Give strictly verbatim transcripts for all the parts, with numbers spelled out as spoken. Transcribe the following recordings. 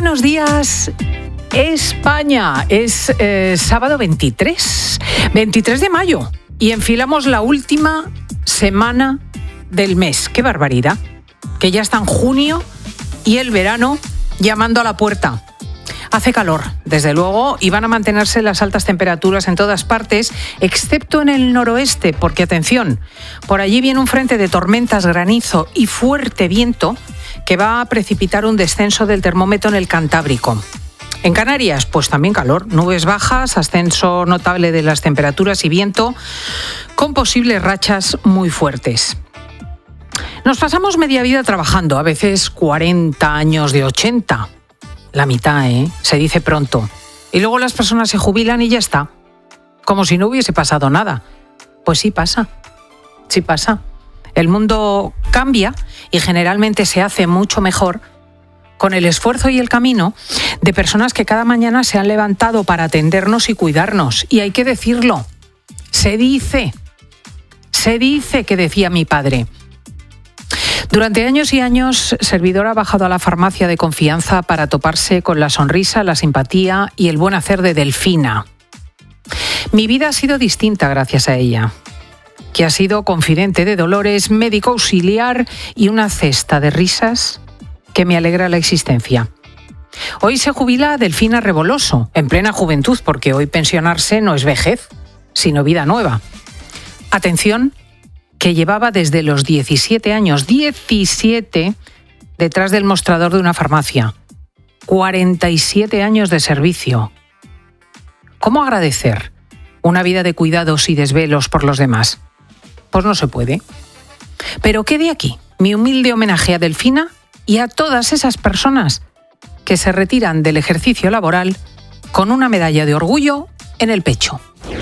buenos días, España. Es eh, sábado veintitrés, veintitrés de mayo y enfilamos la última semana del mes. ¡Qué barbaridad! Que ya está en junio y el verano llamando a la puerta. Hace calor, desde luego, y van a mantenerse las altas temperaturas en todas partes, excepto en el noroeste, porque, atención, por allí viene un frente de tormentas, granizo y fuerte viento que va a precipitar un descenso del termómetro en el Cantábrico. En Canarias, pues también calor, nubes bajas, ascenso notable de las temperaturas y viento, con posibles rachas muy fuertes. Nos pasamos media vida trabajando, a veces cuarenta años de ochenta. La mitad, ¿eh? Se dice pronto. Y luego las personas se jubilan y ya está. Como si no hubiese pasado nada. Pues sí pasa. Sí pasa. El mundo cambia y generalmente se hace mucho mejor con el esfuerzo y el camino de personas que cada mañana se han levantado para atendernos y cuidarnos. Y hay que decirlo. Se dice. Se dice que decía mi padre. Durante años y años, Servidor ha bajado a la farmacia de confianza para toparse con la sonrisa, la simpatía y el buen hacer de Delfina. Mi vida ha sido distinta gracias a ella, que ha sido confidente de dolores, médico auxiliar y una cesta de risas que me alegra la existencia. Hoy se jubila Delfina Reboloso, en plena juventud, porque hoy pensionarse no es vejez, sino vida nueva. Atención, que llevaba desde los diecisiete años, diecisiete, detrás del mostrador de una farmacia. cuarenta y siete años de servicio. ¿Cómo agradecer una vida de cuidados y desvelos por los demás? Pues no se puede. Pero quede aquí mi humilde homenaje a Delfina y a todas esas personas que se retiran del ejercicio laboral con una medalla de orgullo en el pecho.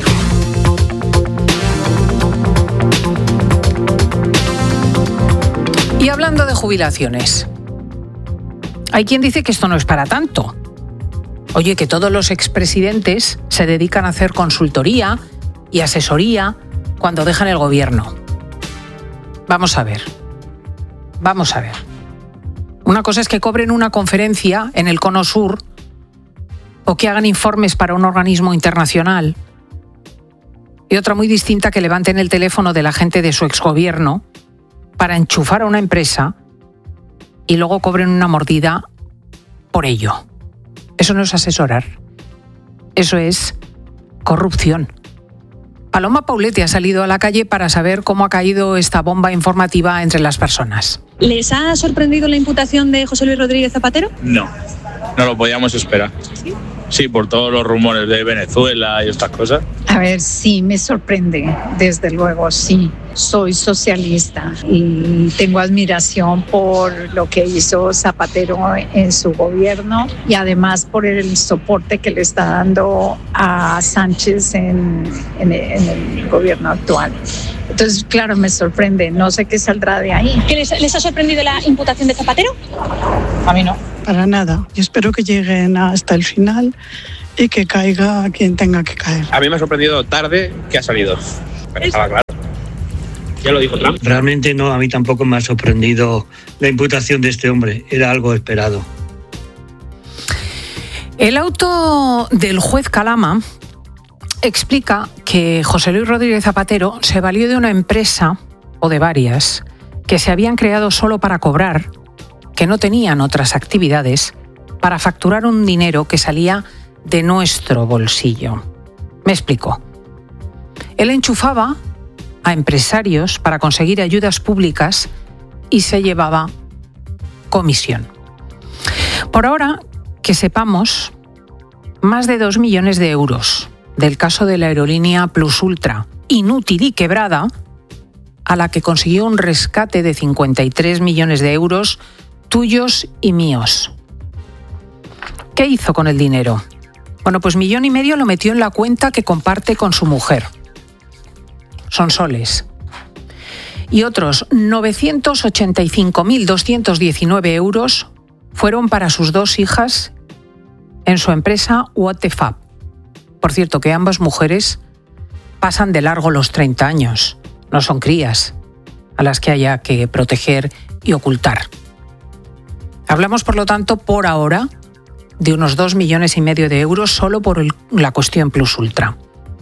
Y hablando de jubilaciones, hay quien dice que esto no es para tanto. Oye, que todos los expresidentes se dedican a hacer consultoría y asesoría cuando dejan el gobierno. Vamos a ver, vamos a ver. Una cosa es que cobren una conferencia en el Cono Sur o que hagan informes para un organismo internacional. Y otra muy distinta, que levanten el teléfono de la gente de su exgobierno para enchufar a una empresa y luego cobren una mordida por ello. Eso no es asesorar. Eso es corrupción. Paloma Pauletti ha salido a la calle para saber cómo ha caído esta bomba informativa entre las personas. ¿Les ha sorprendido la imputación de José Luis Rodríguez Zapatero? No, no lo podíamos esperar. ¿Sí? Sí, por todos los rumores de Venezuela y estas cosas. A ver, sí, me sorprende, desde luego, sí. Soy socialista y tengo admiración por lo que hizo Zapatero en su gobierno y además por el soporte que le está dando a Sánchez en, en, en el gobierno actual. Entonces, claro, me sorprende, no sé qué saldrá de ahí. ¿Qué les, les ha sorprendido la imputación de Zapatero? A mí no. Para nada. Yo espero que lleguen hasta el final y que caiga quien tenga que caer. A mí me ha sorprendido tarde que ha salido, pero estaba claro. Ya lo dijo Trump. Realmente no, a mí tampoco me ha sorprendido la imputación de este hombre, era algo esperado. El auto del juez Calama explica que José Luis Rodríguez Zapatero se valió de una empresa, o de varias, que se habían creado solo para cobrar, que no tenían otras actividades, para facturar un dinero que salía de nuestro bolsillo. Me explico. Él enchufaba a empresarios para conseguir ayudas públicas y se llevaba comisión. Por ahora, que sepamos, más de dos millones de euros del caso de la aerolínea Plus Ultra, inútil y quebrada, a la que consiguió un rescate de cincuenta y tres millones de euros tuyos y míos. ¿Qué hizo con el dinero? Bueno, pues millón y medio lo metió en la cuenta que comparte con su mujer. Son soles. Y otros novecientos ochenta y cinco mil doscientos diecinueve euros fueron para sus dos hijas en su empresa What the Fab. Por cierto, que ambas mujeres pasan de largo los treinta años. No son crías a las que haya que proteger y ocultar. Hablamos, por lo tanto, por ahora, de unos dos millones y medio de euros solo por el, la cuestión Plus Ultra.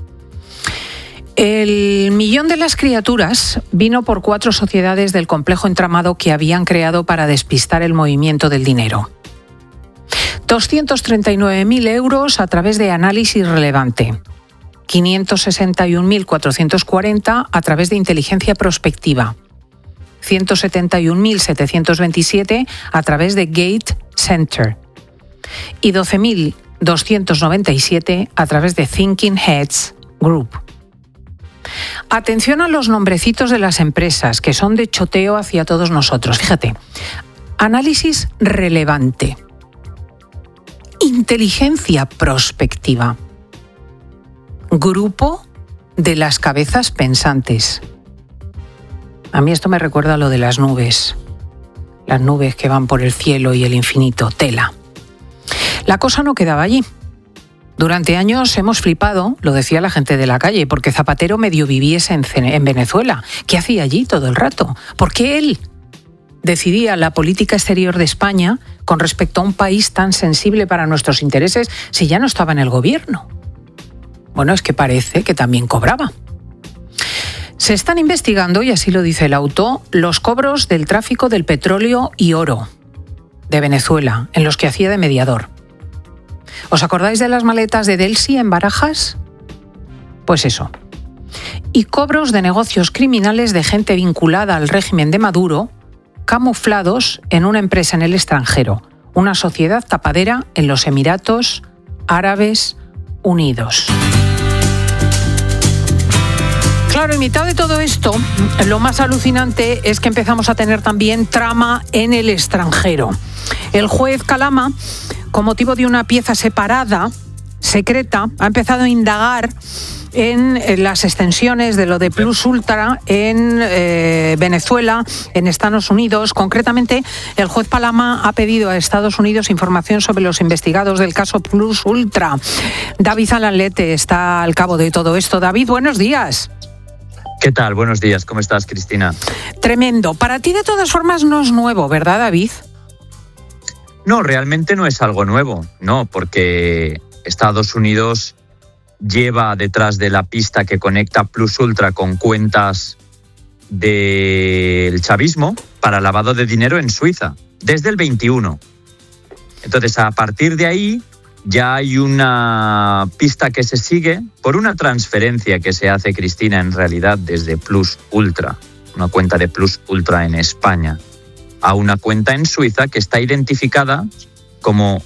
El millón de las criaturas vino por cuatro sociedades del complejo entramado que habían creado para despistar el movimiento del dinero. doscientos treinta y nueve mil euros a través de Análisis Relevante. quinientos sesenta y un mil cuatrocientos cuarenta a través de Inteligencia Prospectiva. ciento setenta y un mil setecientos veintisiete a través de Gate Center. Y doce mil doscientos noventa y siete a través de Thinking Heads Group. Atención a los nombrecitos de las empresas, que son de choteo hacia todos nosotros. Fíjate, Análisis Relevante, Inteligencia Prospectiva, Grupo de las Cabezas Pensantes. A mí esto me recuerda a lo de las nubes, las nubes que van por el cielo y el infinito, tela. La cosa no quedaba allí. Durante años hemos flipado, lo decía la gente de la calle, porque Zapatero medio viviese en, en Venezuela. ¿Qué hacía allí todo el rato? ¿Por qué él decidía la política exterior de España con respecto a un país tan sensible para nuestros intereses si ya no estaba en el gobierno? Bueno, es que parece que también cobraba. Se están investigando, y así lo dice el auto, los cobros del tráfico del petróleo y oro de Venezuela, en los que hacía de mediador. ¿Os acordáis de las maletas de Delcy en Barajas? Pues eso. Y cobros de negocios criminales de gente vinculada al régimen de Maduro, camuflados en una empresa en el extranjero, una sociedad tapadera en los Emiratos Árabes Unidos. Claro, en mitad de todo esto, lo más alucinante es que empezamos a tener también trama en el extranjero. El juez Calama, con motivo de una pieza separada, secreta, ha empezado a indagar en las extensiones de lo de Plus Ultra en eh, Venezuela, en Estados Unidos. Concretamente, el juez Palama ha pedido a Estados Unidos información sobre los investigados del caso Plus Ultra. David Alanlete está al cabo de todo esto. David, buenos días. ¿Qué tal? Buenos días. ¿Cómo estás, Cristina? Tremendo. Para ti, de todas formas, no es nuevo, ¿verdad, David? No, realmente no es algo nuevo, no, porque Estados Unidos lleva detrás de la pista que conecta Plus Ultra con cuentas del chavismo para lavado de dinero en Suiza, desde el veintiuno. Entonces, a partir de ahí, ya hay una pista que se sigue por una transferencia que se hace, Cristina, en realidad desde Plus Ultra, una cuenta de Plus Ultra en España, a una cuenta en Suiza que está identificada como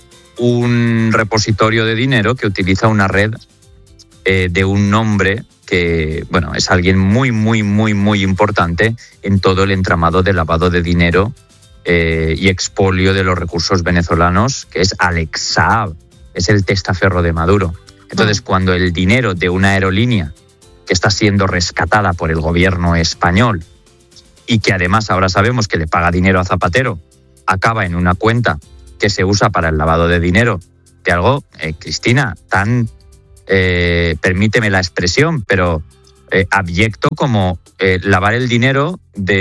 un repositorio de dinero que utiliza una red eh, de un nombre que, bueno, es alguien muy, muy, muy, muy importante en todo el entramado de lavado de dinero eh, y expolio de los recursos venezolanos, que es Alex Saab, es el testaferro de Maduro. Entonces, ah. cuando el dinero de una aerolínea que está siendo rescatada por el gobierno español y que además ahora sabemos que le paga dinero a Zapatero, acaba en una cuenta que se usa para el lavado de dinero de algo, eh, Cristina, tan, eh, permíteme la expresión, pero eh, abyecto como eh, lavar el dinero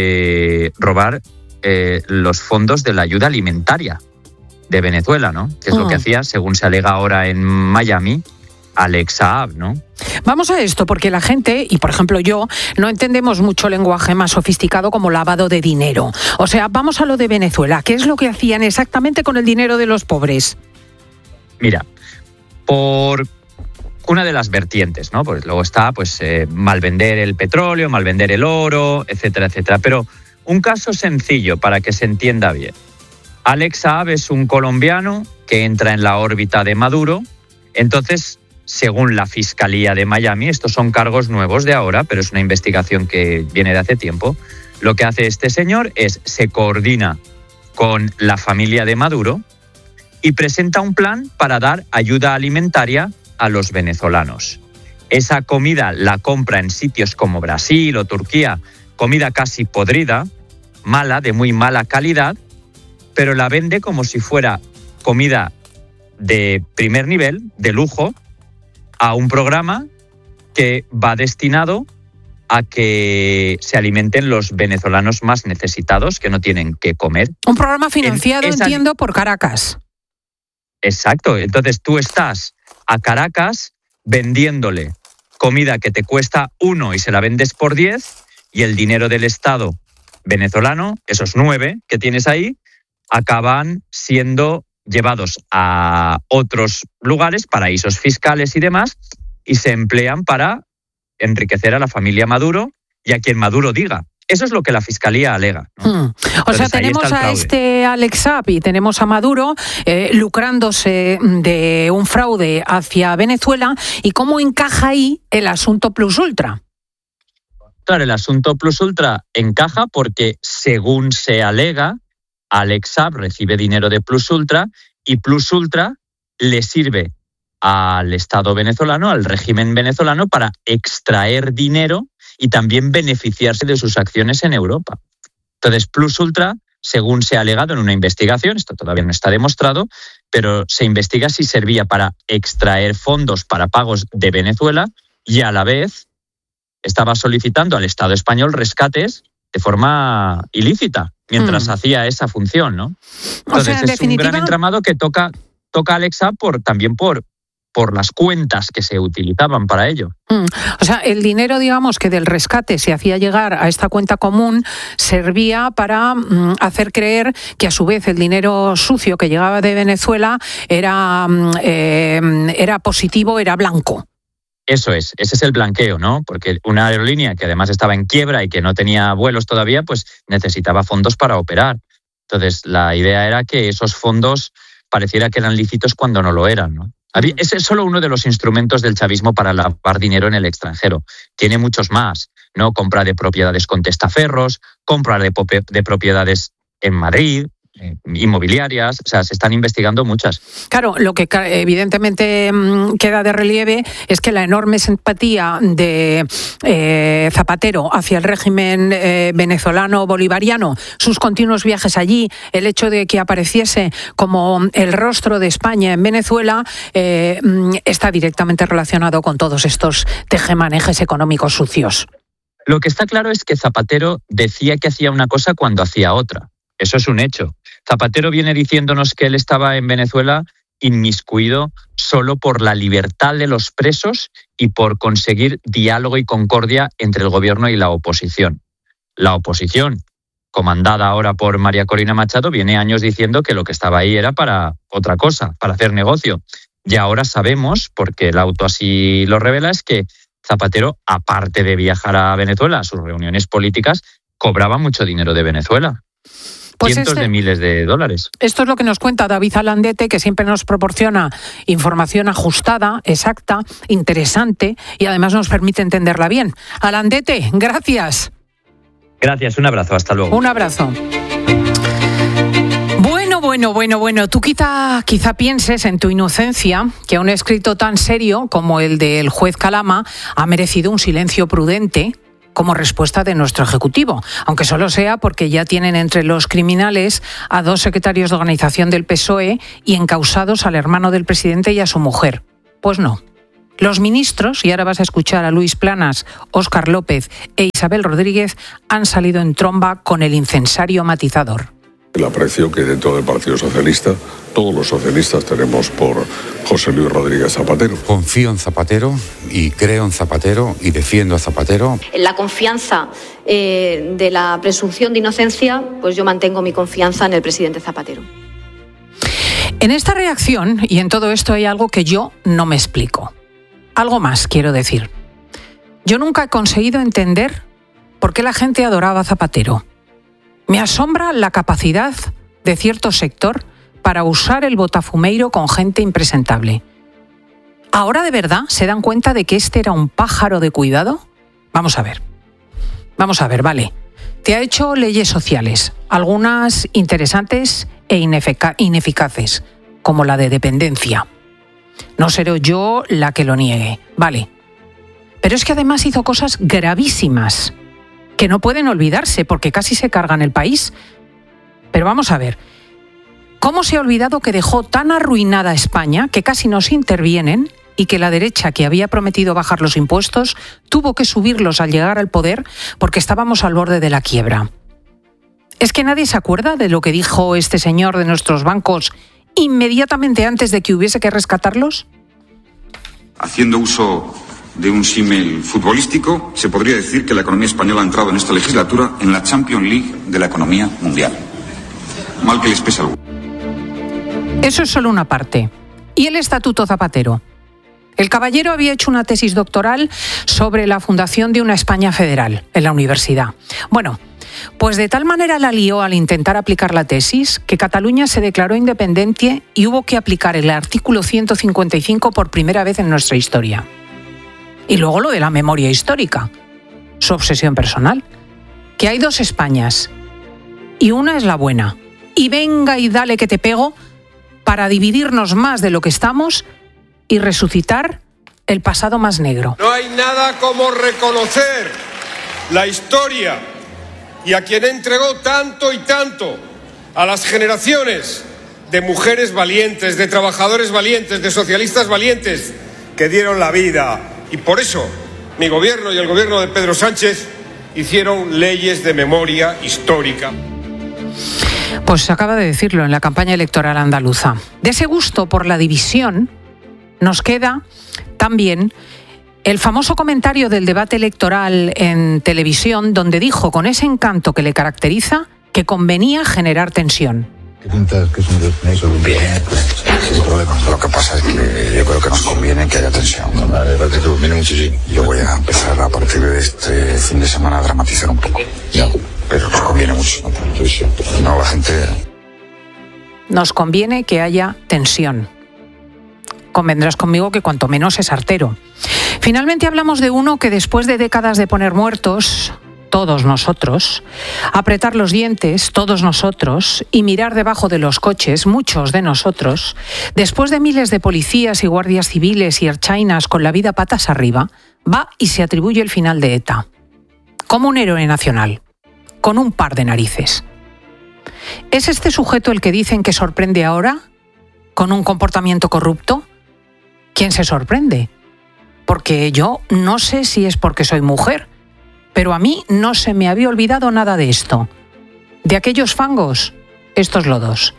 de robar eh, los fondos de la ayuda alimentaria de Venezuela, ¿no? Que es oh. lo que hacía, según se alega ahora en Miami, Alex Saab, ¿no? Vamos a esto, porque la gente, y por ejemplo yo, no entendemos mucho lenguaje más sofisticado como lavado de dinero. O sea, vamos a lo de Venezuela. ¿Qué es lo que hacían exactamente con el dinero de los pobres? Mira, por una de las vertientes, ¿no? Pues luego está, pues, eh, malvender el petróleo, malvender el oro, etcétera, etcétera. Pero un caso sencillo para que se entienda bien. Alex Saab es un colombiano que entra en la órbita de Maduro. Entonces, según la Fiscalía de Miami, estos son cargos nuevos de ahora, pero es una investigación que viene de hace tiempo, lo que hace este señor es se coordina con la familia de Maduro y presenta un plan para dar ayuda alimentaria a los venezolanos. Esa comida la compra en sitios como Brasil o Turquía, comida casi podrida, mala, de muy mala calidad, pero la vende como si fuera comida de primer nivel, de lujo, a un programa que va destinado a que se alimenten los venezolanos más necesitados que no tienen que comer. Un programa financiado, en esa... entiendo, por Caracas. Exacto. Entonces tú estás a Caracas vendiéndole comida que te cuesta uno y se la vendes por diez, y el dinero del Estado venezolano, esos nueve que tienes ahí, acaban siendo llevados a otros lugares, paraísos fiscales y demás, y se emplean para enriquecer a la familia Maduro y a quien Maduro diga. Eso es lo que la Fiscalía alega, ¿no? Hmm. O sea, tenemos a este Alex Saab y tenemos a Maduro eh, lucrándose de un fraude hacia Venezuela. ¿Y cómo encaja ahí el asunto Plus Ultra? Claro, el asunto Plus Ultra encaja porque, según se alega, Alex Saab recibe dinero de Plus Ultra y Plus Ultra le sirve al Estado venezolano, al régimen venezolano, para extraer dinero y también beneficiarse de sus acciones en Europa. Entonces, Plus Ultra, según se ha alegado en una investigación, esto todavía no está demostrado, pero se investiga si servía para extraer fondos para pagos de Venezuela y a la vez estaba solicitando al Estado español rescates de forma ilícita mientras mm. hacía esa función, ¿no? Entonces, o sea, es definitiva... un gran entramado que toca, toca a Alex Saab por, también por, por las cuentas que se utilizaban para ello. Mm. O sea, el dinero, digamos, que del rescate se hacía llegar a esta cuenta común servía para mm, hacer creer que a su vez el dinero sucio que llegaba de Venezuela era, mm, eh, era positivo, era blanco. Eso es, ese es el blanqueo, ¿no? Porque una aerolínea que además estaba en quiebra y que no tenía vuelos todavía, pues necesitaba fondos para operar. Entonces, la idea era que esos fondos pareciera que eran lícitos cuando no lo eran, ¿no? Ese es solo uno de los instrumentos del chavismo para lavar dinero en el extranjero. Tiene muchos más, ¿no? Compra de propiedades con testaferros, compra de, de propiedades en Madrid, eh, inmobiliarias, o sea, se están investigando muchas. Claro, lo que evidentemente queda de relieve es que la enorme simpatía de eh, Zapatero hacia el régimen eh, venezolano bolivariano, sus continuos viajes allí, el hecho de que apareciese como el rostro de España en Venezuela, eh, está directamente relacionado con todos estos tejemanejes económicos sucios. Lo que está claro es que Zapatero decía que hacía una cosa cuando hacía otra. Eso es un hecho. Zapatero viene diciéndonos que él estaba en Venezuela inmiscuido solo por la libertad de los presos y por conseguir diálogo y concordia entre el gobierno y la oposición. La oposición, comandada ahora por María Corina Machado, viene años diciendo que lo que estaba ahí era para otra cosa, para hacer negocio. Y ahora sabemos, porque el auto así lo revela, es que Zapatero, aparte de viajar a Venezuela a sus reuniones políticas, cobraba mucho dinero de Venezuela. Pues cientos este, de miles de dólares. Esto es lo que nos cuenta David Alandete, que siempre nos proporciona información ajustada, exacta, interesante y además nos permite entenderla bien. Alandete, gracias. Gracias, un abrazo, hasta luego. Un abrazo. Bueno, bueno, bueno, bueno, tú quizá, quizá pienses en tu inocencia que un escrito tan serio como el del juez Calama ha merecido un silencio prudente como respuesta de nuestro Ejecutivo, aunque solo sea porque ya tienen entre los criminales a dos secretarios de organización del P S O E y encausados al hermano del presidente y a su mujer. Pues no. Los ministros, y ahora vas a escuchar a Luis Planas, Óscar López e Isabel Rodríguez, han salido en tromba con el incensario matizador. El aprecio que dentro del Partido Socialista todos los socialistas tenemos por José Luis Rodríguez Zapatero. Confío en Zapatero y creo en Zapatero y defiendo a Zapatero. En la confianza eh, de la presunción de inocencia, pues yo mantengo mi confianza en el presidente Zapatero. En esta reacción y en todo esto hay algo que yo no me explico. Algo más quiero decir. Yo nunca he conseguido entender por qué la gente adoraba a Zapatero. Me asombra la capacidad de cierto sector para usar el botafumeiro con gente impresentable. ¿Ahora de verdad se dan cuenta de que este era un pájaro de cuidado? Vamos a ver. Vamos a ver, vale. Te ha hecho leyes sociales, algunas interesantes e inefic- ineficaces, como la de dependencia. No seré yo la que lo niegue, vale. Pero es que además hizo cosas gravísimas que no pueden olvidarse porque casi se cargan el país. Pero vamos a ver, ¿cómo se ha olvidado que dejó tan arruinada a España que casi no se intervienen y que la derecha, que había prometido bajar los impuestos, tuvo que subirlos al llegar al poder porque estábamos al borde de la quiebra? ¿Es que nadie se acuerda de lo que dijo este señor de nuestros bancos inmediatamente antes de que hubiese que rescatarlos? Haciendo uso de un símil futbolístico, se podría decir que la economía española ha entrado en esta legislatura en la Champions League de la economía mundial. Mal que les pese algo. Eso es solo una parte. ¿Y el Estatuto Zapatero? El caballero había hecho una tesis doctoral sobre la fundación de una España federal en la universidad. Bueno, pues de tal manera la lió al intentar aplicar la tesis que Cataluña se declaró independiente y hubo que aplicar el artículo ciento cincuenta y cinco por primera vez en nuestra historia. Y luego lo de la memoria histórica, su obsesión personal, que hay dos Españas y una es la buena. Y venga y dale que te pego para dividirnos más de lo que estamos y resucitar el pasado más negro. No hay nada como reconocer la historia y a quien entregó tanto y tanto a las generaciones de mujeres valientes, de trabajadores valientes, de socialistas valientes que dieron la vida. Y por eso mi gobierno y el gobierno de Pedro Sánchez hicieron leyes de memoria histórica. Pues se acaba de decirlo en la campaña electoral andaluza. De ese gusto por la división nos queda también el famoso comentario del debate electoral en televisión, donde dijo con ese encanto que le caracteriza que convenía generar tensión. ¿Qué pintas que es un desconocido? Bien, sin problemas. Lo que pasa es que yo creo que nos conviene que haya tensión. Vale, vale, te conviene muchísimo. Yo voy a empezar a partir de este fin de semana a dramatizar un poco. Ya. Pero nos conviene mucho. No, la gente... Nos conviene que haya tensión. Convendrás conmigo que cuanto menos es artero. Finalmente hablamos de uno que después de décadas de poner muertos, todos nosotros, apretar los dientes, todos nosotros, y mirar debajo de los coches, muchos de nosotros, después de miles de policías y guardias civiles y erchainas con la vida patas arriba, va y se atribuye el final de ETA. Como un héroe nacional, con un par de narices. ¿Es este sujeto el que dicen que sorprende ahora, con un comportamiento corrupto? ¿Quién se sorprende? Porque yo no sé si es porque soy mujer, pero a mí no se me había olvidado nada de esto. De aquellos fangos, estos lodos.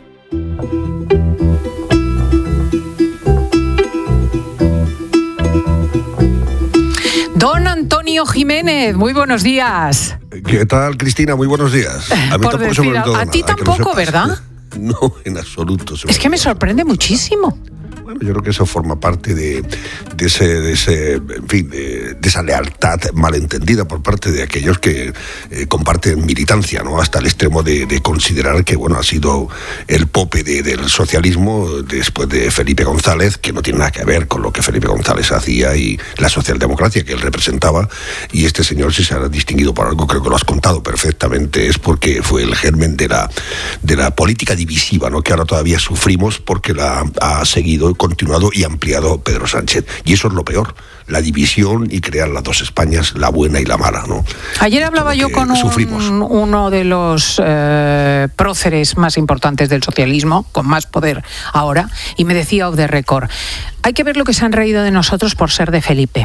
Don Antonio Jiménez, muy buenos días. ¿Qué tal, Cristina? Muy buenos días. A mí Por tampoco decir, se me olvidó a ti nada, tampoco, no ¿verdad? No, en absoluto. Es que me sorprende muchísimo. Bueno, yo creo que eso forma parte de, de, ese, de, ese, en fin, de, de esa lealtad malentendida por parte de aquellos que eh, comparten militancia, ¿no? Hasta el extremo de, de considerar que, bueno, ha sido el pope de, del socialismo después de Felipe González, que no tiene nada que ver con lo que Felipe González hacía y la socialdemocracia que él representaba. Y este señor, si se ha distinguido por algo, creo que lo has contado perfectamente, es porque fue el germen de la, de la política divisiva, ¿no? Que ahora todavía sufrimos porque la ha seguido, continuado y ampliado Pedro Sánchez. Y eso es lo peor, la división y crear las dos Españas, la buena y la mala, ¿no? Ayer hablaba yo con un, uno de los eh, próceres más importantes del socialismo, con más poder ahora, y me decía off the record, hay que ver lo que se han reído de nosotros por ser de Felipe,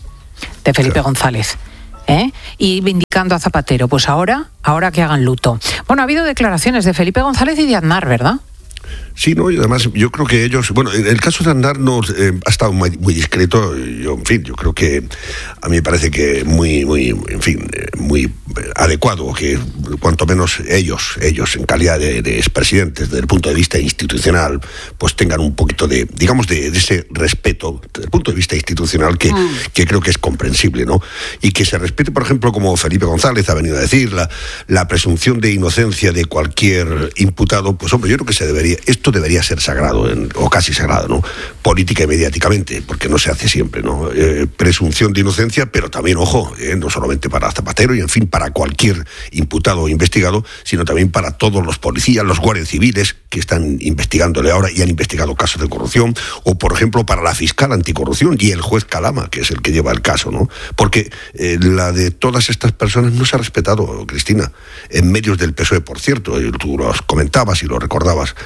de Felipe claro. González. ¿Eh? Y vindicando a Zapatero, pues ahora, ahora que hagan luto. Bueno, ha habido declaraciones de Felipe González y de Aznar, ¿verdad? Sí, no, y además yo creo que ellos, bueno, en el caso de Aznar no, eh, ha estado muy, muy discreto, yo, en fin, yo creo que a mí me parece que muy, muy, en fin, muy adecuado que cuanto menos ellos, ellos en calidad de, de expresidentes, desde el punto de vista institucional, pues tengan un poquito de, digamos, de, de ese respeto, desde el punto de vista institucional que, mm. que creo que es comprensible, ¿no? Y que se respete, por ejemplo, como Felipe González ha venido a decir, la, la presunción de inocencia de cualquier imputado, pues hombre, yo creo que se debería, esto debería ser sagrado, en, o casi sagrado, ¿no? Política y mediáticamente, porque no se hace siempre, ¿no? Eh, presunción de inocencia, pero también, ojo, eh, no solamente para Zapatero y, en fin, para cualquier imputado o investigado, sino también para todos los policías, los guardias civiles que están investigándole ahora y han investigado casos de corrupción, o, por ejemplo, para la fiscal anticorrupción y el juez Calama, que es el que lleva el caso, ¿no? Porque eh, la de todas estas personas no se ha respetado, Cristina, en medios del P S O E, por cierto, tú los comentabas y lo recordabas antes, ¿no?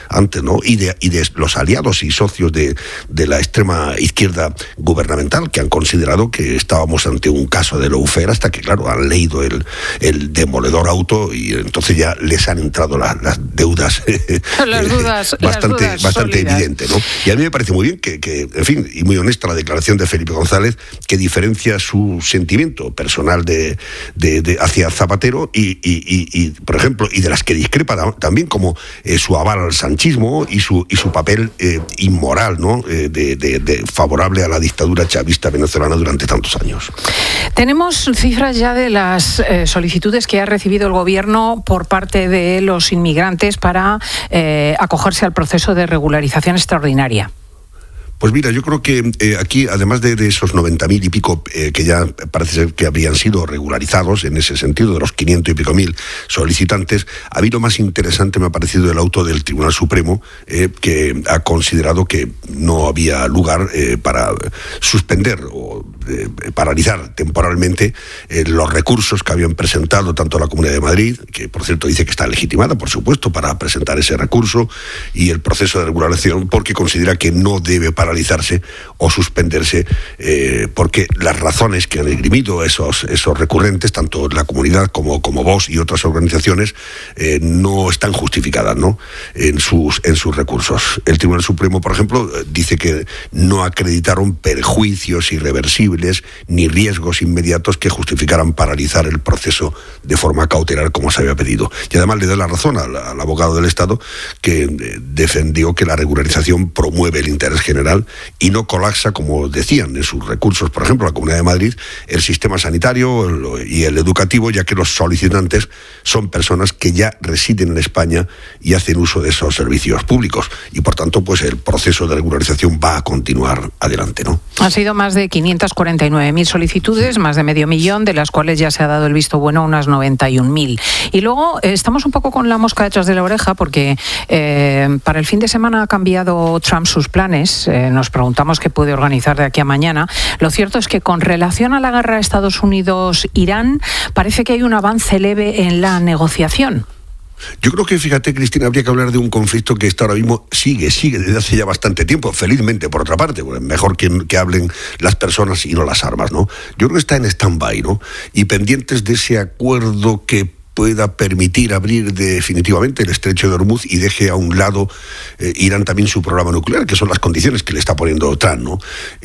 ¿no? Y de, y de los aliados y socios de, de la extrema izquierda gubernamental, que han considerado que estábamos ante un caso de lawfare, hasta que, claro, han leído el, el demoledor auto y entonces ya les han entrado la, las deudas las dudas, bastante, las dudas bastante sólidas. evidente, ¿no? Y a mí me parece muy bien que, que, en fin, y muy honesta la declaración de Felipe González, que diferencia su sentimiento personal de, de, de hacia Zapatero y, y, y, y, por ejemplo, y de las que discrepa también, como eh, su aval al sanchismo y su, y su papel eh, inmoral, ¿no? Eh, de, de, de favorable a la dictadura chavista venezolana durante tantos años. Tenemos cifras ya de las eh, solicitudes que ha recibido el gobierno por parte de los inmigrantes para eh, acogerse al proceso de regularización extraordinaria. Pues mira, yo creo que eh, aquí, además de, de esos noventa mil y pico eh, que ya parece ser que habrían sido regularizados, en ese sentido, de los quinientos y pico mil solicitantes, a mí lo más interesante me ha parecido el auto del Tribunal Supremo, eh, que ha considerado que no había lugar eh, para suspender o eh, paralizar temporalmente eh, los recursos que habían presentado tanto la Comunidad de Madrid, que por cierto dice que está legitimada, por supuesto, para presentar ese recurso, y el proceso de regulación, porque considera que no debe parar paralizarse o suspenderse eh, porque las razones que han esgrimido esos, esos recurrentes, tanto la comunidad como, como Vox y otras organizaciones, eh, no están justificadas, ¿no? en, sus, en sus recursos. El Tribunal Supremo, por ejemplo, dice que no acreditaron perjuicios irreversibles ni riesgos inmediatos que justificaran paralizar el proceso de forma cautelar como se había pedido. Y además le da la razón al, al abogado del Estado, que eh, defendió que la regularización promueve el interés general y no colapsa, como decían en sus recursos, por ejemplo, la Comunidad de Madrid, el sistema sanitario y el educativo, ya que los solicitantes son personas que ya residen en España y hacen uso de esos servicios públicos. Y, por tanto, pues el proceso de regularización va a continuar adelante, ¿no? Han sido más de quinientas cuarenta y nueve mil solicitudes, más de medio millón, de las cuales ya se ha dado el visto bueno a unas noventa y un mil. Y luego eh, estamos un poco con la mosca detrás de la oreja, porque eh, para el fin de semana ha cambiado Trump sus planes. Eh, nos preguntamos qué puede organizar de aquí a mañana. Lo cierto es que con relación a la guerra Estados Unidos-Irán, parece que hay un avance leve en la negociación. Yo creo que, fíjate, Cristina, habría que hablar de un conflicto que está ahora mismo sigue, sigue desde hace ya bastante tiempo, felizmente, por otra parte, bueno, mejor que, que hablen las personas y no las armas, ¿no? Yo creo que está en stand-by, ¿no? Y pendientes de ese acuerdo que pueda permitir abrir definitivamente el estrecho de Hormuz y deje a un lado eh, Irán también su programa nuclear, que son las condiciones que le está poniendo Trump, ¿no?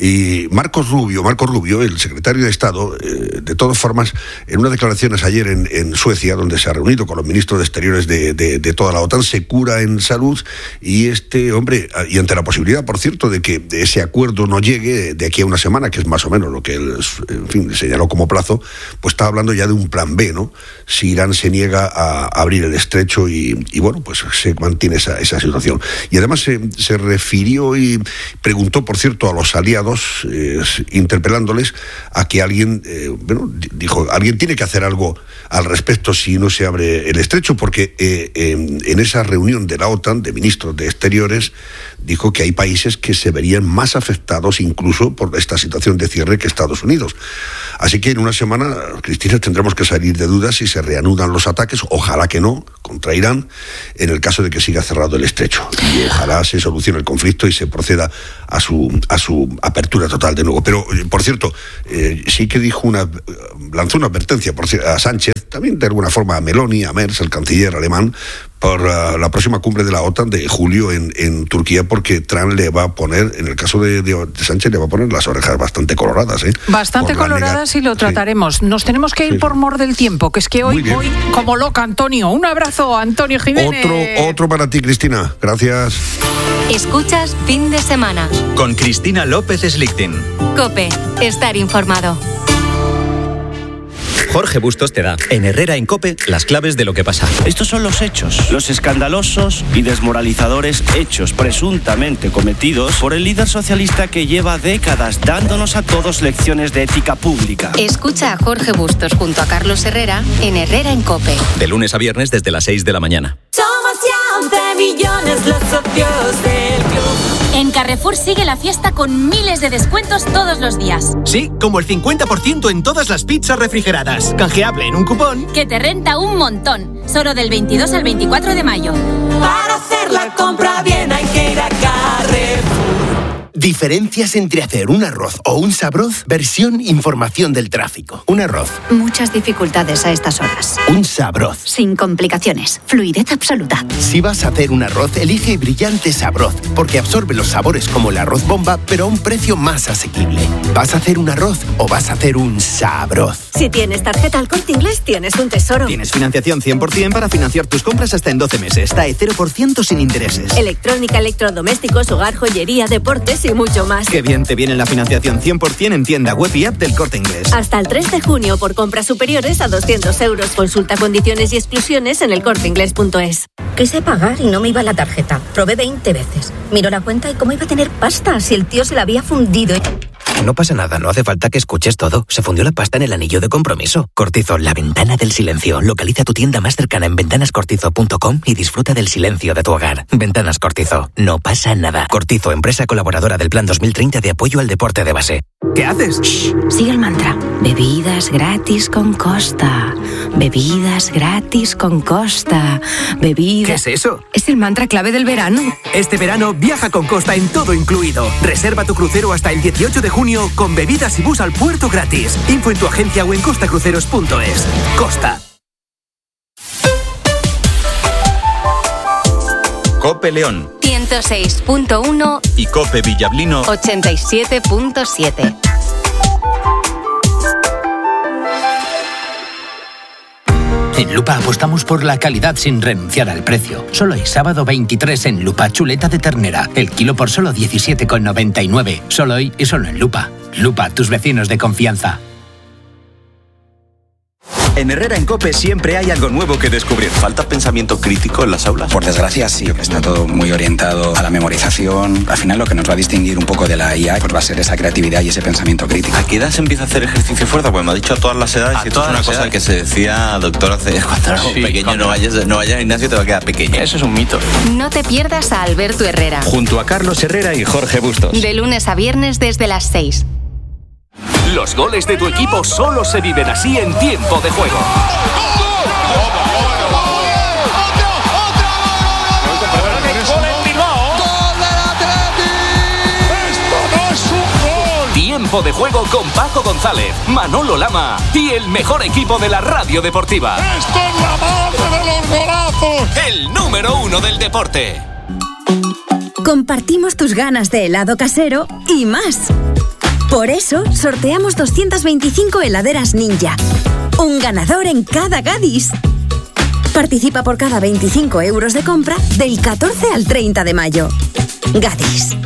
Y Marcos Rubio, Marcos Rubio, el secretario de Estado, eh, de todas formas, en unas declaraciones ayer en, en Suecia, donde se ha reunido con los ministros de Exteriores de, de, de toda la OTAN, se cura en salud, y este hombre, y ante la posibilidad, por cierto, de que ese acuerdo no llegue de aquí a una semana, que es más o menos lo que él, en fin, señaló como plazo, pues está hablando ya de un plan B, ¿no? Si Irán se niega a abrir el estrecho y, y bueno, pues se mantiene esa, esa situación. Y además se, se refirió y preguntó, por cierto, a los aliados, eh, interpelándoles a que alguien, eh, bueno, dijo, alguien tiene que hacer algo al respecto si no se abre el estrecho, porque eh, en, en esa reunión de la OTAN, de ministros de Exteriores, dijo que hay países que se verían más afectados incluso por esta situación de cierre que Estados Unidos. Así que en una semana, Cristina, tendremos que salir de dudas si se reanudan los ataques, ojalá que no, contra Irán, en el caso de que siga cerrado el estrecho. Y ojalá se solucione el conflicto y se proceda a su, a su apertura total de nuevo. Pero, por cierto, eh, sí que dijo una, lanzó una advertencia por, a Sánchez, también de alguna forma a Meloni, a Merz, el canciller alemán, por uh, la próxima cumbre de la OTAN de julio en, en Turquía, porque Trump le va a poner, en el caso de, de, de Sánchez, le va a poner las orejas bastante coloradas. ¿eh? Bastante coloradas nega- y lo trataremos. Sí. Nos tenemos que ir sí. por mor del tiempo, que es que hoy voy como loca, Antonio. Un abrazo, Antonio Jiménez. Otro, otro para ti, Cristina. Gracias. Escuchas Fin de Semana. Con Cristina López Slichting. COPE. Estar informado. Jorge Bustos te da, en Herrera en COPE, las claves de lo que pasa. Estos son los hechos, los escandalosos y desmoralizadores hechos presuntamente cometidos por el líder socialista que lleva décadas dándonos a todos lecciones de ética pública. Escucha a Jorge Bustos junto a Carlos Herrera en Herrera en COPE. De lunes a viernes desde las seis de la mañana. Somos ya once millones los socios del club. En Carrefour sigue la fiesta con miles de descuentos todos los días. Sí, como el cincuenta por ciento en todas las pizzas refrigeradas. Canjeable en un cupón que te renta un montón. Solo del veintidós al veinticuatro de mayo. Para hacer la compra bien hay Diferencias entre hacer un arroz o un sabroz. Versión información del tráfico. Un arroz. Muchas dificultades a estas horas. Un sabroz. Sin complicaciones. Fluidez absoluta. Si vas a hacer un arroz, elige Brillante Sabroz, porque absorbe los sabores como el arroz bomba, pero a un precio más asequible. ¿Vas a hacer un arroz o vas a hacer un sabroz? Si tienes tarjeta Al Corte Inglés, tienes un tesoro. Tienes financiación cien por ciento para financiar tus compras hasta en doce meses. T A E cero por ciento sin intereses. Electrónica, electrodomésticos, hogar, joyería, deportes y mucho más. Qué bien te viene la financiación cien por ciento en tienda web y app del Corte Inglés. Hasta el tres de junio por compras superiores a doscientos euros. Consulta condiciones y exclusiones en el corte inglés punto es. Quise pagar y no me iba la tarjeta. Probé veinte veces. Miro la cuenta y cómo iba a tener pasta si el tío se la había fundido. No pasa nada, no hace falta que escuches todo. Se fundió la pasta en el anillo de compromiso. Cortizo, la ventana del silencio. Localiza tu tienda más cercana en ventanas cortizo punto com y disfruta del silencio de tu hogar. Ventanas Cortizo, no pasa nada. Cortizo, empresa colaboradora del Plan dos mil treinta de apoyo al deporte de base. ¿Qué haces? Shh, sigue el mantra. Bebidas gratis con Costa. Bebidas gratis con Costa. Bebidas... ¿Qué es eso? Es el mantra clave del verano. Este verano viaja con Costa en todo incluido. Reserva tu crucero hasta el dieciocho de junio con bebidas y bus al puerto gratis. Info en tu agencia o en costa cruceros punto es. Costa. Cope León ciento seis punto uno y Cope Villablino ochenta y siete punto siete. En Lupa apostamos por la calidad sin renunciar al precio. Solo hay sábado veintitrés en Lupa, chuleta de ternera. El kilo por solo diecisiete con noventa y nueve. Solo hoy y solo en Lupa. Lupa, tus vecinos de confianza. En Herrera en COPE siempre hay algo nuevo que descubrir. ¿Falta pensamiento crítico en las aulas? Por desgracia, sí. Está todo muy orientado a la memorización. Al final, lo que nos va a distinguir un poco de la I A pues va a ser esa creatividad y ese pensamiento crítico. ¿A qué edad se empieza a hacer ejercicio fuerza? Pues me ha dicho a todas las edades. Y esto es una cosa edades. que se decía, doctor, hace cuando era sí, pequeño. Cuando... No vayas, no vayas al gimnasio, te va a quedar pequeño. Eso es un mito. No te pierdas a Alberto Herrera. Junto a Carlos Herrera y Jorge Bustos. De lunes a viernes desde las seis. Los goles de tu equipo solo se viven así en tiempo de juego. Tiempo de juego con Paco González, Manolo Lama y el mejor equipo de la radio deportiva. ¡Esto es la madre de los golazos! El número uno del deporte. Compartimos tus ganas de helado casero y más. Por eso, sorteamos doscientas veinticinco heladeras Ninja. Un ganador en cada Gadis. Participa por cada veinticinco euros de compra del catorce al treinta de mayo. Gadis.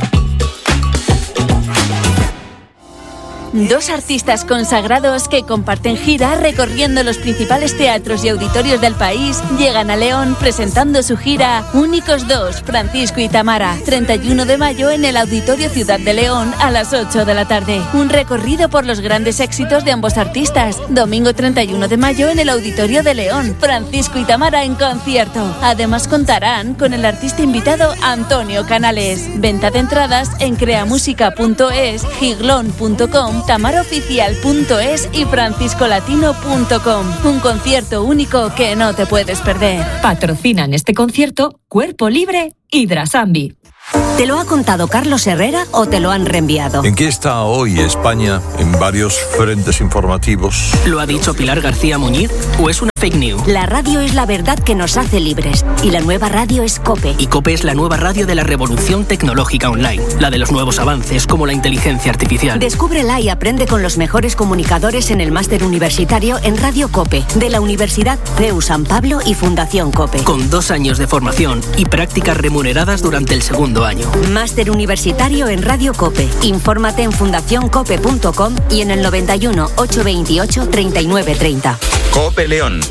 Dos artistas consagrados que comparten gira recorriendo los principales teatros y auditorios del país llegan a León presentando su gira Únicos Dos, Francisco y Tamara, treinta y uno de mayo en el Auditorio Ciudad de León a las ocho de la tarde. Un recorrido por los grandes éxitos de ambos artistas. Domingo treinta y uno de mayo en el Auditorio de León, Francisco y Tamara en concierto. Además contarán con el artista invitado Antonio Canales. Venta de entradas en creamusica punto es, giglón punto com, tamaraoficial punto es y franciscolatino punto com. Un concierto único que no te puedes perder. Patrocinan este concierto Cuerpo Libre y Drasambi. ¿Te lo ha contado Carlos Herrera o te lo han reenviado? ¿En qué está hoy España en varios frentes informativos? ¿Lo ha dicho Pilar García Muñiz o es una fake news? La radio es la verdad que nos hace libres y la nueva radio es COPE. Y COPE es la nueva radio de la revolución tecnológica online, la de los nuevos avances como la inteligencia artificial. Descúbrela y aprende con los mejores comunicadores en el máster universitario en Radio COPE de la Universidad C E U San Pablo y Fundación COPE. Con dos años de formación y prácticas remuneradas durante el segundo año. Máster universitario en Radio COPE. Infórmate en fundación cope punto com y en el noventa y uno, ochocientos veintiocho, treinta y nueve treinta. COPE León.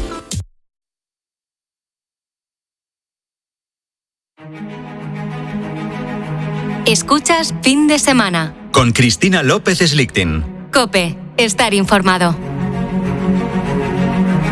Escuchas Fin de Semana. Con Cristina López Slichting. COPE. Estar informado.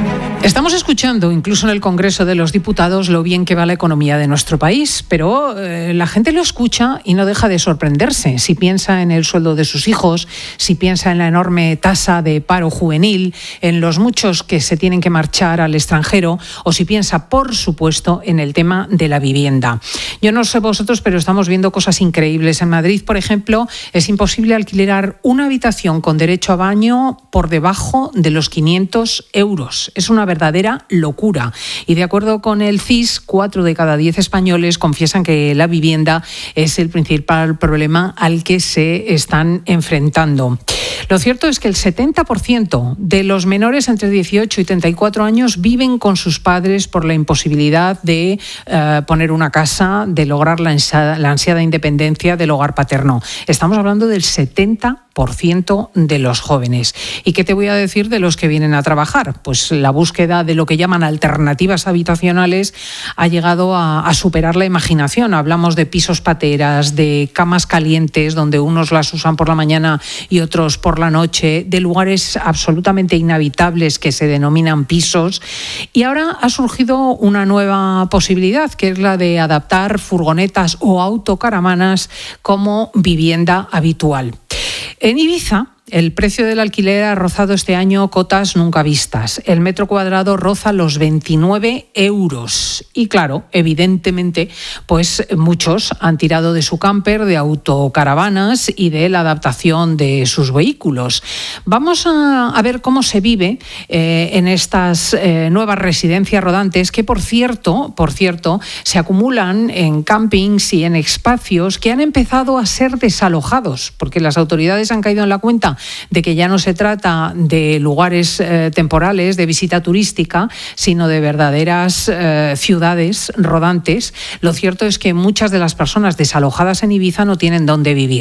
Estamos escuchando, incluso en el Congreso de los Diputados, lo bien que va la economía de nuestro país, pero eh, la gente lo escucha y no deja de sorprenderse. Si piensa en el sueldo de sus hijos, si piensa en la enorme tasa de paro juvenil, en los muchos que se tienen que marchar al extranjero, o si piensa, por supuesto, en el tema de la vivienda. Yo no sé vosotros, pero estamos viendo cosas increíbles. En Madrid, por ejemplo, es imposible alquilar una habitación con derecho a baño por debajo de los quinientos euros. Es una verdadera locura. Y de acuerdo con el C I S, cuatro de cada diez españoles confiesan que la vivienda es el principal problema al que se están enfrentando. Lo cierto es que el setenta por ciento de los menores entre dieciocho y treinta y cuatro años viven con sus padres por la imposibilidad de uh, poner una casa, de lograr la ansiada, la ansiada independencia del hogar paterno. Estamos hablando del setenta por ciento de los jóvenes. ¿Y qué te voy a decir de los que vienen a trabajar? Pues la búsqueda de lo que llaman alternativas habitacionales ha llegado a, a superar la imaginación. Hablamos de pisos pateras, de camas calientes, donde unos las usan por la mañana y otros por la noche, de lugares absolutamente inhabitables que se denominan pisos. Y ahora ha surgido una nueva posibilidad, que es la de adaptar furgonetas o autocaravanas como vivienda habitual. En Ibiza, el precio del alquiler ha rozado este año cotas nunca vistas. El metro cuadrado roza los veintinueve euros. Y claro, evidentemente, pues muchos han tirado de su camper, de autocaravanas y de la adaptación de sus vehículos. Vamos a, a ver cómo se vive eh, en estas eh, nuevas residencias rodantes que, por cierto, por cierto, se acumulan en campings y en espacios que han empezado a ser desalojados, porque las autoridades han caído en la cuenta de que ya no se trata de lugares eh, temporales, de visita turística, sino de verdaderas eh, ciudades rodantes. Lo cierto es que muchas de las personas desalojadas en Ibiza no tienen dónde vivir.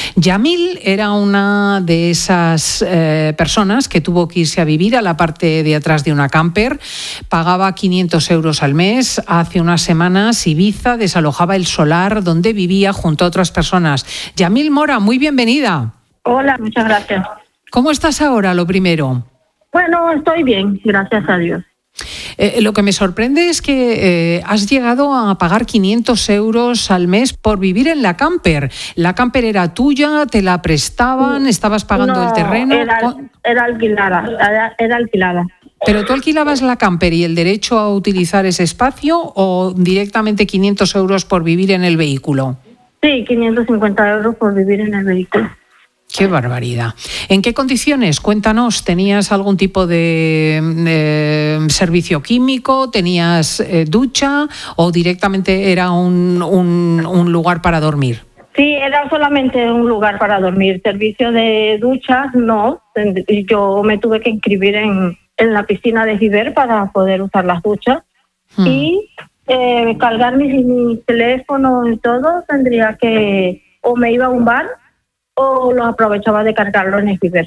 Yamil era una de esas eh, personas que tuvo que irse a vivir a la parte de atrás de una camper. Pagaba quinientos euros al mes. Hace unas semanas Ibiza desalojaba el solar donde vivía junto a otras personas. Yamil Mora, muy bienvenida. Hola, muchas gracias. ¿Cómo estás ahora, lo primero? Bueno, estoy bien, gracias a Dios. Eh, lo que me sorprende es que eh, has llegado a pagar quinientos euros al mes por vivir en la camper. ¿La camper era tuya? ¿Te la prestaban? ¿Estabas pagando no, el terreno? Era, era alquilada, era, era alquilada. ¿Pero tú alquilabas la camper y el derecho a utilizar ese espacio o directamente quinientos euros por vivir en el vehículo? Sí, quinientos cincuenta euros por vivir en el vehículo. ¡Qué barbaridad! ¿En qué condiciones? Cuéntanos, ¿tenías algún tipo de, de servicio químico? ¿Tenías eh, ducha o directamente era un, un, un lugar para dormir? Sí, era solamente un lugar para dormir. Servicio de duchas, no. Yo me tuve que inscribir en, en la piscina de Giver para poder usar las duchas. Hmm. Y eh, cargar mi, mi teléfono y todo, tendría que... o me iba a un bar o lo aprovechaba de cargarlo en el Giver.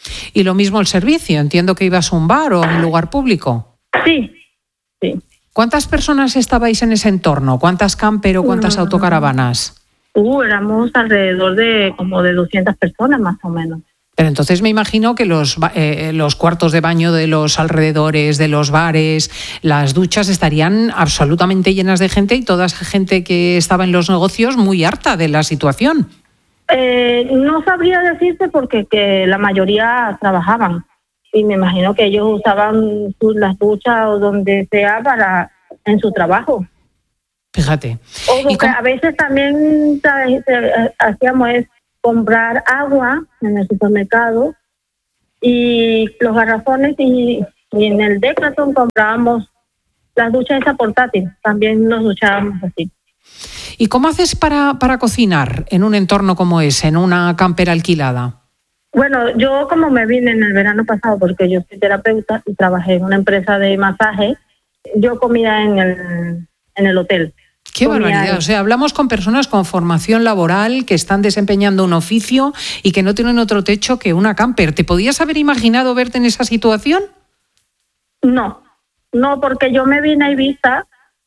Y lo mismo el servicio, entiendo que ibas a un bar o a un lugar público. Sí, sí. ¿Cuántas personas estabais en ese entorno? ¿Cuántas camper o cuántas uh, autocaravanas? Uh, éramos alrededor de como de doscientas personas más o menos. Pero entonces me imagino que los, eh, los cuartos de baño de los alrededores, de los bares, las duchas estarían absolutamente llenas de gente y toda esa gente que estaba en los negocios muy harta de la situación. Eh, no sabría decirte porque que la mayoría trabajaban y me imagino que ellos usaban sus, las duchas o donde sea para en su trabajo. Fíjate. O que a veces también hacíamos es comprar agua en el supermercado y los garrafones y, y en el Decathlon comprábamos las duchas esas portátiles. También nos duchábamos así. ¿Y cómo haces para, para cocinar en un entorno como ese, en una camper alquilada? Bueno, yo como me vine en el verano pasado, porque yo soy terapeuta y trabajé en una empresa de masaje, yo comía en el, en el hotel. ¡Qué comía barbaridad! En... O sea, hablamos con personas con formación laboral que están desempeñando un oficio y que no tienen otro techo que una camper. ¿Te podías haber imaginado verte en esa situación? No, no, porque yo me vine a Ibiza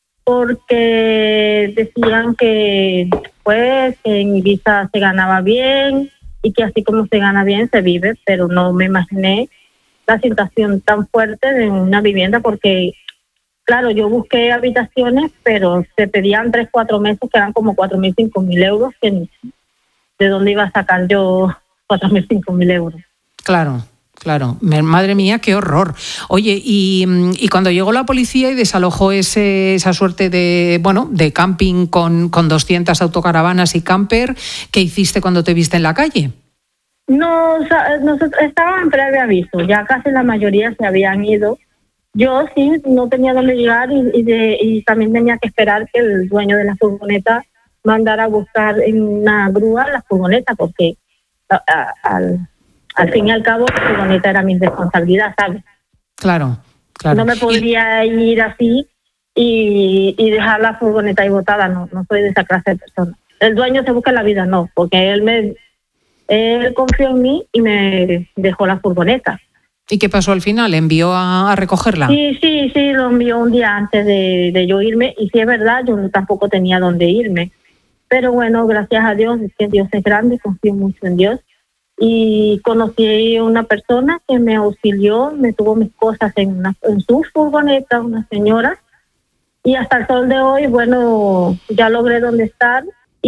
porque decían que pues que en Ibiza se ganaba bien y que así como se gana bien se vive, pero no me imaginé la situación tan fuerte de una vivienda, porque, claro, yo busqué habitaciones, pero se pedían tres, cuatro meses, que eran como cuatro mil, cinco mil euros, que ¿de dónde iba a sacar yo cuatro mil, cinco mil euros? Claro. Claro, madre mía, qué horror. Oye, y, y cuando llegó la policía y desalojó ese, esa suerte de, bueno, de camping con, con doscientas autocaravanas y camper, ¿qué hiciste cuando te viste en la calle? No, o sea, nosotros estaban en previo aviso, ya casi la mayoría se habían ido. Yo sí, no tenía dónde llegar y, y, de, y también tenía que esperar que el dueño de la furgoneta mandara a buscar en una grúa la furgoneta, porque a, a, al... Al fin y al cabo, la furgoneta era mi responsabilidad, ¿sabes? Claro, claro. No me podía ir así y, y dejar la furgoneta ahí botada, no, no soy de esa clase de persona. El dueño se busca la vida, no, porque él me, él confió en mí y me dejó la furgoneta. ¿Y qué pasó al final? ¿Envió a, a recogerla? Sí, sí, sí, lo envió un día antes de, de yo irme, y sí es verdad, yo tampoco tenía dónde irme. Pero bueno, gracias a Dios, es que Dios es grande, confío mucho en Dios. Y conocí a una persona que me auxilió, me tuvo mis cosas en, una, en su furgoneta, una señora, y hasta el sol de hoy, bueno, ya logré dónde estar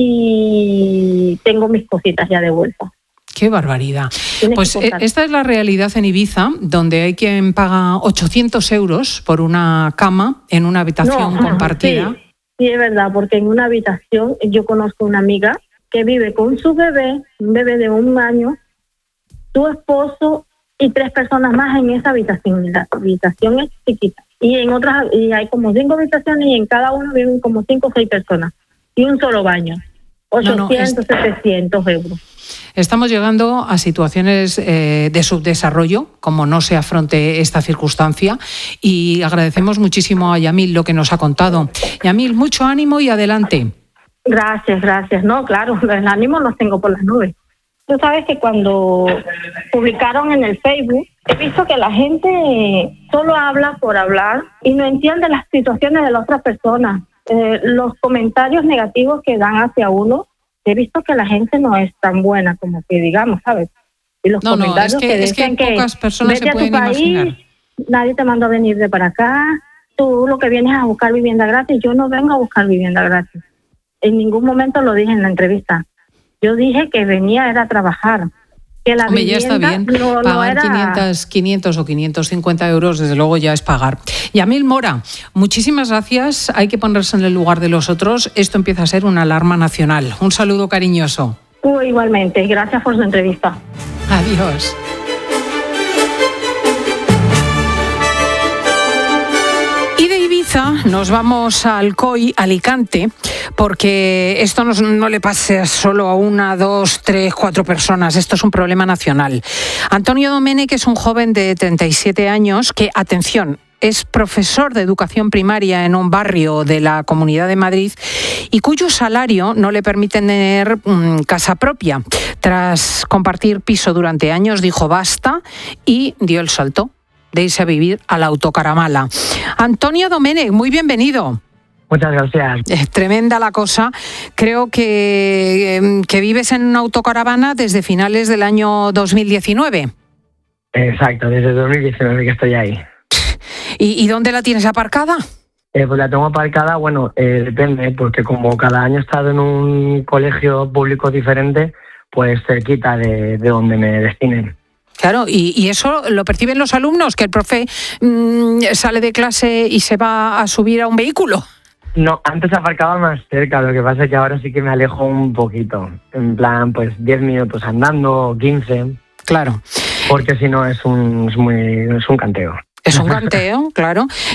y tengo mis cositas ya de vuelta. ¡Qué barbaridad! Pues esta es la realidad en Ibiza, donde hay quien paga ochocientos euros por una cama en una habitación no, compartida. Sí, sí, es verdad, porque en una habitación yo conozco una amiga que vive con su bebé, un bebé de un año, su esposo y tres personas más en esa habitación. La habitación es chiquita. Y en otras, y hay como cinco habitaciones y en cada uno viven como cinco o seis personas. Y un solo baño. ochocientos, no, no, es... setecientos euros. Estamos llegando a situaciones eh, de subdesarrollo, como no se afronte esta circunstancia, y agradecemos muchísimo a Yamil lo que nos ha contado. Yamil, mucho ánimo y adelante. Gracias, gracias. No, claro, el ánimo los tengo por las nubes. Tú sabes que cuando publicaron en el Facebook, he visto que la gente solo habla por hablar y no entiende las situaciones de las otras personas. Eh, los comentarios negativos que dan hacia uno, he visto que la gente no es tan buena como que digamos, ¿sabes? Y los no, comentarios no, es que, que es dicen que pocas personas vete se pueden a tu país, imaginar. Nadie te mandó a venir de para acá, tú lo que vienes es a buscar vivienda gratis. Yo no vengo a buscar vivienda gratis. En ningún momento lo dije en la entrevista. Yo dije que venía era a trabajar. Que la Hombre, ya está bien. No, pagar no era... quinientos, quinientos o quinientos cincuenta euros, desde luego ya es pagar. Yamil Mora, muchísimas gracias. Hay que ponerse en el lugar de los otros. Esto empieza a ser una alarma nacional. Un saludo cariñoso. Uh, igualmente. Gracias por su entrevista. Adiós. Nos vamos a Alcoy, Alicante, porque esto no, no le pase solo a una, dos, tres, cuatro personas. Esto es un problema nacional. Antonio Domenech es un joven de treinta y siete años que, atención, es profesor de educación primaria en un barrio de la Comunidad de Madrid y cuyo salario no le permite tener mmm, casa propia. Tras compartir piso durante años, dijo basta y dio el salto de irse a vivir a la autocaravana. Antonio Domenech, muy bienvenido. Muchas gracias. Es tremenda la cosa. Creo que, que vives en una autocaravana desde finales del año dos mil diecinueve. Exacto, desde dos mil diecinueve que estoy ahí. ¿Y, y dónde la tienes aparcada? Eh, pues la tengo aparcada, bueno, eh, depende, porque como cada año he estado en un colegio público diferente, pues cerquita de, de donde me destinen. Claro, y, y eso lo perciben los alumnos, que el profe mmm, sale de clase y se va a subir a un vehículo. No, antes aparcaba más cerca, lo que pasa es que ahora sí que me alejo un poquito. En plan, pues diez minutos andando, quince. Claro. Porque si no es un, es muy, es un canteo. Es un canteo, claro.